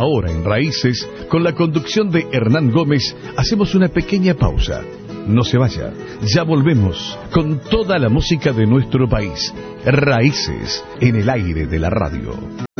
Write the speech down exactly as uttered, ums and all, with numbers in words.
Ahora en Raíces, con la conducción de Hernán Gómez, hacemos una pequeña pausa. No se vaya, ya volvemos con toda la música de nuestro país. Raíces en el aire de la radio.